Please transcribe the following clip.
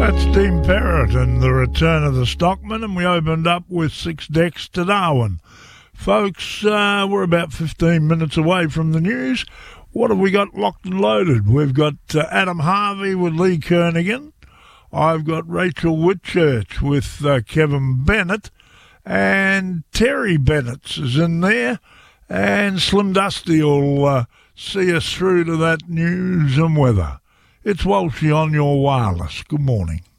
That's Dean Parrott and the Return of the Stockman, and we opened up with 6 decks to Darwin. Folks, we're about 15 minutes away from the news. What have we got locked and loaded? We've got Adam Harvey with Lee Kernaghan. I've got Rachel Whitchurch with Kevin Bennett, and Terry Bennett is in there, and Slim Dusty will see us through to that news and weather. It's Walshy on your wireless. Good morning.